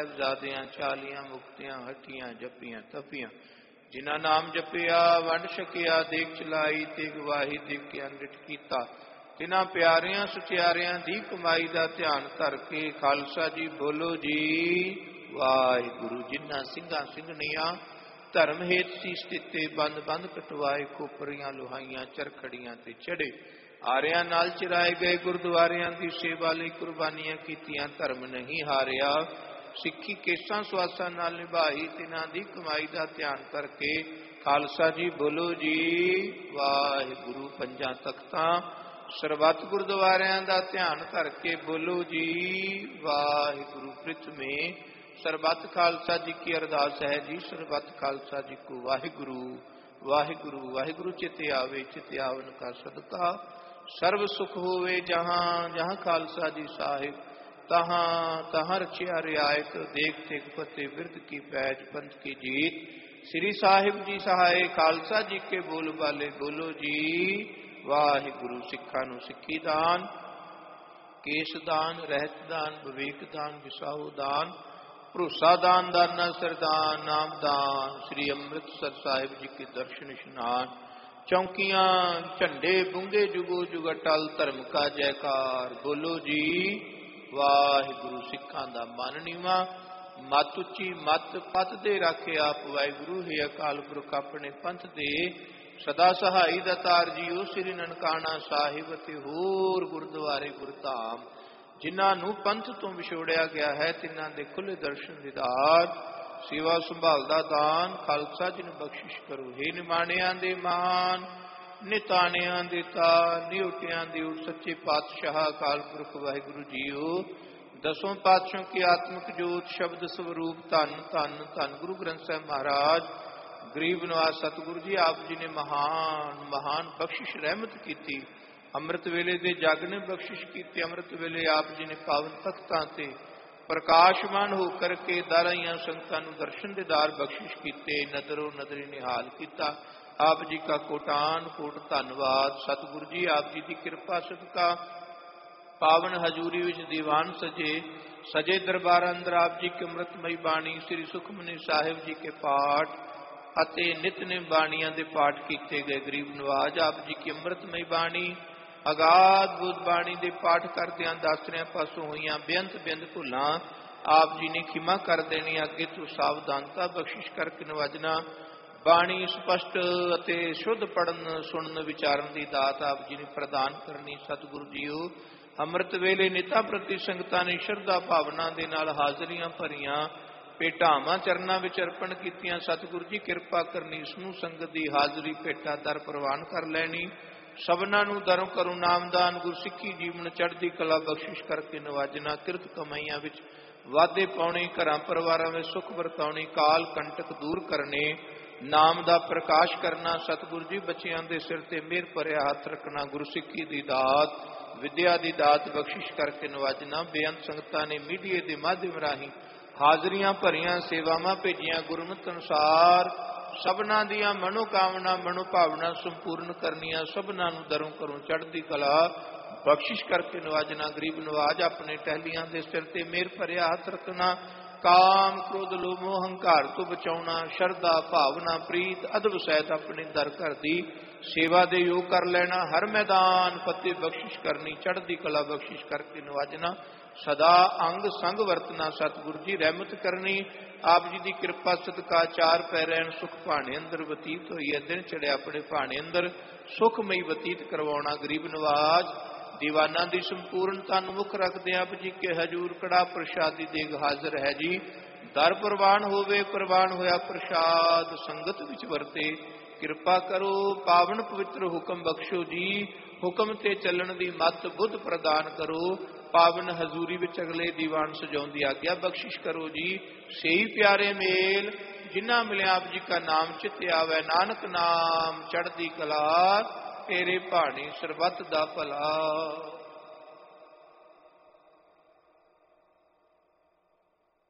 ਸਾਹਿਬਜ਼ਾਦਿਆਂ ਚਾਲੀਆਂ ਮੁਕਤਿਆਂ ਹੱਟੀਆਂ ਜਪੀਆਂ ਤਪੀਆਂ, ਜਿਨ੍ਹਾਂ ਨਾਮ ਜਪਿਆ ਵੰਡ ਛਕਿਆ ਦੇਖ ਚਲਾਈ ਤੇ ਗਵਾਹੀ ਦੇ ਕੇ ਅੰਮ੍ਰਿਤ ਕੀਤਾ, ਤਿਨਾਂ ਪਿਆਰਿਆਂ ਸੁਚਿਆਰਿਆਂ ਦੀ ਕਮਾਈ ਦਾ ਧਿਆਨ ਧਰ ਕੇ ਖਾਲਸਾ ਜੀ ਬੋਲੋ ਜੀ ਵਾਹਿਗੁਰੂ। ਜਿਨ੍ਹਾਂ ਸਿੰਘਾਂ ਸਿੰਘਣੀਆਂ ਧਰਮ ਹੇਤ ਸੀਸ ਦਿੱਤੇ, ਬੰਦ ਬੰਦ ਕਟਵਾਏ, ਖੋਪਰੀਆਂ ਲੋਹਾਈਆਂ ਚਰਖੜੀਆਂ ਤੇ ਚੜੇ, ਆਰਿਆਂ ਨਾਲ ਚਿਰਾਏ ਗਏ, ਗੁਰਦੁਆਰਿਆਂ ਦੀ ਸੇਵਾ ਲਈ ਕੁਰਬਾਨੀਆਂ ਕੀਤੀਆਂ, ਧਰਮ ਨਹੀਂ ਹਾਰਿਆ, ਸਿੱਖੀ ਕੇਸਾਂ ਸਵਾਸਾਂ ਨਾਲ ਨਿਭਾਈ, ਤਿਨਾਂ ਦੀ ਕਮਾਈ ਦਾ ਧਿਆਨ ਕਰਕੇ ਖਾਲਸਾ ਜੀ ਬੋਲੋ ਜੀ ਵਾਹਿਗੁਰੂ। ਪੰਜਾਂ ਤਖਤਾਂ ਸਰਬੱਤ ਗੁਰਦੁਆਰਿਆਂ ਦਾ ਧਿਆਨ ਧਰ ਕੇ ਬੋਲੋ ਜੀ ਵਾਹਿਗੁਰੂ। ਪ੍ਰਿਥਮੇ ਸਰਬੱਤ ਖਾਲਸਾ ਜੀ ਕੀ ਅਰਦਾਸ ਹੈ ਜੀ, ਸਰਬੱਤ ਖਾਲਸਾ ਜੀ ਕੋ ਵਾਹਿਗੁਰੂ ਵਾਹਿਗੁਰੂ ਵਾਹਿਗੁਰੂ। ਚਿਤ ਆਵੇ ਚਿਤ ਆਵਨ ਕਾ ਸਦਕਾ, ਸਰਬ ਸੁਖ ਹੋਵੇ ਜਹਾਂ ਜਹਾਂ ਖਾਲਸਾ ਜੀ ਸਾਹਿਬ, ਤਹਾਂ ਤਹਾਂ ਰਚਿਆ ਰਿਆਇਤ, ਦੇਖ ਤੇਗ ਫਤਿਹ ਬਿਰਦ ਕੀ ਪੈਜ ਪੰਥ ਕੀ ਜੀਤ। ਸ੍ਰੀ ਸਾਹਿਬ ਜੀ ਸਹਾਏ ਖਾਲਸਾ ਜੀ ਕੇ ਬੋਲ ਬਾਲੇ ਬੋਲੋ ਜੀ ਵਾਹਿਗੁਰੂ। ਸਿੱਖਾਂ ਨੂੰ ਸਿੱਖੀ ਦਾਨ, ਕੇਸ ਦਾਨ, ਰਹਿਤ ਦਾਨ, ਵਿਵੇਕ ਦਾਨ, ਵਿਸਾਹੂ ਦਾਨ, ਭਰੋਸਾ ਦਾਨ, ਦਾਨਾ ਸਰਦਾਨ, ਨਾਮ ਦਾਨ, ਸ੍ਰੀ ਅੰਮ੍ਰਿਤਸਰ ਸਾਹਿਬ ਜੀ ਕੇ ਦਰਸ਼ਨ ਇਸ਼ਨਾਨ, ਚੌਂਕੀਆਂ ਝੰਡੇ ਬੁੰਗੇ ਜੁਗੋ ਜੁਗ ਅਟਲ, ਧਰਮ ਕਾ ਜੈਕਾਰ ਬੋਲੋ ਜੀ ਵਾਹਿਗੁਰੂ। ਸਿੱਖਾਂ ਦਾ ਮਨ ਨੀਵਾਂ, ਮਤ ਉੱਚੀ, ਮਤ ਪਤ ਦੇ ਰਾਖੇ ਆਪ ਵਾਹਿਗੁਰੂ। ਹੈ ਅਕਾਲ ਪੁਰਖ ਆਪਣੇ ਪੰਥ ਦੇ ਸਦਾ ਸਹਾਈ ਦਾਤਾਰ ਜੀਓ, ਸ੍ਰੀ ਨਨਕਾਣਾ ਸਾਹਿਬ ਅਤੇ ਹੋਰ ਗੁਰਦੁਆਰੇ ਗੁਰਧਾਮ, ਜਿਨ੍ਹਾਂ ਨੂੰ ਪੰਥ ਤੋਂ ਵਿਛੋੜਿਆ ਗਿਆ ਹੈ, ਤਿਨਾਂ ਦੇ ਖੁੱਲੇ ਦਰਸ਼ਨ ਦੀਦਾਰ, ਸੇਵਾ ਸੰਭਾਲ ਦਾ ਦਾਨ ਖਾਲਸਾ ਜੀ ਨੂੰ ਬਖਸ਼ਿਸ਼ ਕਰੋ। ਹੇ ਨਿਮਾਣਿਆਂ ਦੇ ਮਾਨ, ਨਿਤਾਣਿਆਂ ਦੇ ਤਾਰ, ਨਿਉਟਿਆਂ ਦੇ ਉਟ, ਸੱਚੇ ਪਾਤਸ਼ਾਹ ਅਕਾਲ ਪੁਰਖ ਵਾਹਿਗੁਰੂ ਜੀਓ। ਦਸੋਂ ਪਾਤਸ਼ਾਹ ਕੀ ਆਤਮਿਕ ਜੋਤ ਸ਼ਬਦ ਸਵਰੂਪ ਧੰਨ ਧੰਨ ਧੰਨ ਗੁਰੂ ਗ੍ਰੰਥ ਸਾਹਿਬ ਮਹਾਰਾਜ ਗਰੀਬ ਨਿਵਾਸ ਸਤਿਗੁਰੂ ਜੀ, ਆਪ ਜੀ ਨੇ ਮਹਾਨ ਮਹਾਨ ਬਖਸ਼ਿਸ਼ ਰਹਿਮਤ ਕੀਤੀ। ਅੰਮ੍ਰਿਤ ਵੇਲੇ ਦੇ ਜਗ ਨੇ ਬਖਸ਼ਿਸ਼ ਕੀਤੀ। ਅੰਮ੍ਰਿਤ ਵੇਲੇ ਆਪ ਜੀ ਨੇ ਪਾਵਨ ਤਖਤਾਂ ਤੇ ਪ੍ਰਕਾਸ਼ਮਾਨ ਹੋ ਕਰਕੇ ਦਾਰਾਈਆਂ ਸੰਗਤਾਂ ਨੂੰ ਦਰਸ਼ਨ ਦੀਦਾਰ ਬਖਸ਼ਿਸ਼ ਕੀਤੇ, ਨਦਰੋ ਨਦਰੀ ਨਿਹਾਲ ਕੀਤਾ। ਆਪ ਜੀ ਕਾ ਕੋਟਾਨ ਕੋਟ ਧੰਨਵਾਦ। ਸਤਿਗੁਰੂ ਜੀ ਆਪ ਜੀ ਦੀ ਕਿਰਪਾ ਸਦਕਾ ਪਾਵਨ ਹਜ਼ੂਰੀ ਵਿੱਚ ਦੀਵਾਨ ਸਜੇ, ਸਜੇ ਦਰਬਾਰ ਅੰਦਰ ਆਪ ਜੀ ਕੇ ਅੰਮ੍ਰਿਤਮਈ ਬਾਣੀ, ਸ੍ਰੀ ਸੁਖਮਨੀ ਸਾਹਿਬ ਜੀ ਕੇ ਪਾਠ ਅਤੇ ਨਿਤਨੇਮ ਬਾਣੀਆਂ ਦੇ ਪਾਠ ਕੀਤੇ ਗਏ। ਗਰੀਬ ਨਵਾਜ ਆਪ ਜੀ ਕੀ ਅੰਮ੍ਰਿਤਮਈ ਬਾਣੀ, ਅਗਾਧ ਬੁੱਧ ਬਾਣੀ ਦੇ ਪਾਠ ਕਰਦਿਆਂ ਦਾਸਰਿਆਂ ਪਾਸੋਂ ਹੋਈਆਂ ਬੇਅੰਤ ਬੇਅੰਤ ਭੁੱਲਾਂ ਆਪ ਜੀ ਨੇ ਖਿਮਾ ਕਰ ਦੇਣੀ। ਅੱਗੇ ਤੋਂ ਸਾਵਧਾਨਤਾ ਬਖਸ਼ਿਸ਼ ਕਰਕੇ ਨਵਾਜਣਾ। ਬਾਣੀ ਸਪਸ਼ਟ ਅਤੇ ਸ਼ੁੱਧ ਪੜਨ ਸੁਣਨ ਵਿਚਾਰਨ ਦੀ ਦਾਤ ਆਪ ਜੀ ਨੇ ਪ੍ਰਦਾਨ ਕਰਨੀ। ਸਤਿਗੁਰੂ ਜੀਓ ਅੰਮ੍ਰਿਤ ਵੇਲੇ ਨਿਤਾ ਪ੍ਰਤੀ ਸੰਗਤਾਂ ਨੇ ਸ਼ਰਧਾ ਭਾਵਨਾ ਦੇ ਨਾਲ ਹਾਜ਼ਰੀਆਂ ਭਰੀਆਂ, ਭੇਟਾਵਾਂ ਚਰਨਾਂ ਵਿੱਚ ਅਰਪਣ ਕੀਤੀਆਂ। ਸਤਿਗੁਰੂ ਜੀ ਕਿਰਪਾ ਕਰਨੀ, ਸਮੂਹ ਸੰਗਤ ਦੀ ਹਾਜ਼ਰੀ ਭੇਟਾ ਦਰ ਪ੍ਰਵਾਨ ਕਰ ਲੈਣੀ। ਸਭਨਾਂ ਨੂੰ ਦਰੋਂ ਕਰੋ ਨਾਮਦਾਨ, ਗੁਰਸਿੱਖੀ ਜੀਵਨ ਚੜ੍ਹਦੀ ਕਲਾ ਬਖਸ਼ਿਸ਼ ਕਰਕੇ ਨਵਾਜਣਾ। ਕਿਰਤ ਕਮਾਈਆਂ ਵਿੱਚ ਵਾਧੇ ਪਾਉਣੇ, ਘਰਾਂ ਪਰਿਵਾਰਾਂ ਵਿੱਚ ਸੁੱਖ ਵਰਤਾਉਣੀ, ਕਾਲ ਕੰਟਕ ਦੂਰ ਕਰਨੇ, ਨਾਮ ਦਾ ਪ੍ਰਕਾਸ਼ ਕਰਨਾ। ਸਤਿਗੁਰੂ ਜੀ ਬੱਚਿਆਂ ਦੇ ਸਿਰ ਤੇ ਮਿਹਰ ਭਰਿਆ ਹੱਥ ਰੱਖਣਾ। ਗੁਰਸਿੱਖੀ ਦੀ ਦਾਤ, ਵਿਦਿਆ ਦੀ ਦਾਤ ਬਖਸ਼ਿਸ਼ ਕਰਕੇ ਨਵਾਜਣਾ। ਬੇਅੰਤ ਸੰਗਤਾਂ ਨੇ ਮੀਡੀਏ ਦੇ ਮਾਧਿਅਮ ਰਾਹੀਂ ਹਾਜ਼ਰੀਆਂ ਭਰੀਆਂ, ਸੇਵਾਵਾਂ ਭੇਜੀਆਂ। ਗੁਰਮਤਿ ਅਨੁਸਾਰ ਸਭਨਾਂ ਦੀਆਂ ਮਨੋਕਾਮਨਾ ਮਨੋਭਾਵਨਾ ਸੰਪੂਰਨ ਕਰਨੀਆਂ। ਸਭਨਾਂ ਨੂੰ ਦਰੋਂ ਕਰੋਂ ਚੜ੍ਹਦੀ ਕਲਾ ਬਖਸ਼ਿਸ਼ ਕਰਕੇ ਨਵਾਜਣਾ। ਗਰੀਬ ਨਵਾਜ ਆਪਣੇ ਟਹਿਲੀਆਂ ਦੇ ਸਿਰ ਤੇ ਮਿਹਰ ਭਰਿਆ ਹੱਥ ਰੱਖਣਾ। ਕਾਮ ਕ੍ਰੋਧ ਲੋਭ ਮੋਹ ਹੰਕਾਰ ਤੋਂ ਬਚਾਉਣਾ। ਸ਼ਰਧਾ ਭਾਵਨਾ ਪ੍ਰੀਤ ਅਦਬ ਸਹਿਤ ਆਪਣੇ ਦਰ ਘਰ ਦੀ ਸੇਵਾ ਦੇ ਯੋਗ ਕਰ ਲੈਣਾ। ਹਰ ਮੈਦਾਨ ਫਤਿਹ ਬਖਸ਼ਿਸ਼ ਕਰਨੀ। ਚੜ੍ਹਦੀ ਕਲਾ ਬਖਸ਼ਿਸ਼ ਕਰਕੇ ਨਵਾਜਣਾ। ਸਦਾ ਅੰਗ ਸੰਗ ਵਰਤਣਾ। ਸਤਿਗੁਰੂ ਜੀ ਰਹਿਮਤ ਕਰਨੀ। ਆਪ ਜੀ ਦੀ ਕਿਰਪਾ ਸਦਕਾ ਚਾਰ ਪੈ ਰਹਿਣ ਸੁਖ ਭਾਣੇ ਅੰਦਰ ਬਤੀਤ ਹੋਈ ਹੈ। ਦਿਨ ਚੜਿਆ ਆਪਣੇ ਭਾਣੇ ਅੰਦਰ ਸੁਖਮਈ ਬਤੀਤ ਕਰਵਾਉਣਾ। ਗਰੀਬ ਨਵਾਜ ਦੀਵਾਨਾਂ ਦੀ ਸੰਪੂਰਨ ਤਨ ਮੁਖ ਰੱਖਦੇ ਆਪ ਜੀ ਕੇ ਹਜੂਰ ਕੜਾ ਪ੍ਰਸ਼ਾਦੀ ਦੇਗ ਹਾਜ਼ਰ ਹੈ ਜੀ। ਦਰ ਪ੍ਰਵਾਨ ਹੋਵੇ, ਪ੍ਰਵਾਨ ਹੋਇਆ ਪ੍ਰਸ਼ਾਦ ਸੰਗਤ ਵਿੱਚ ਵਰਤੇ। ਕਿਰਪਾ ਕਰੋ, ਪਾਵਨ ਪਵਿੱਤਰ ਹੁਕਮ ਬਖਸ਼ੋ ਜੀ। ਹੁਕਮ ਤੇ ਚੱਲਣ ਦੀ ਮੱਤ ਬੁੱਧ ਪ੍ਰਦਾਨ ਕਰੋ। ਪਾਵਨ ਹਜ਼ੂਰੀ ਵਿੱਚ ਅਗਲੇ ਦੀਵਾਨ ਸਜਾਉਣ ਦੀ ਆਗਿਆ ਬਖਸ਼ਿਸ਼ ਕਰੋ ਜੀ। ਸਹੀ ਪਿਆਰੇ ਮੇਲ ਜਿਨ੍ਹਾਂ ਮਿਲਿਆ ਆਪ ਜੀ ਕਾ ਨਾਮ ਚਿਤ ਆਵੈ। ਨਾਨਕ ਨਾਮ ਚੜ੍ਹਦੀ ਕਲਾ, ਤੇਰੇ ਭਾਣੇ ਸਰਬੱਤ ਦਾ ਭਲਾ।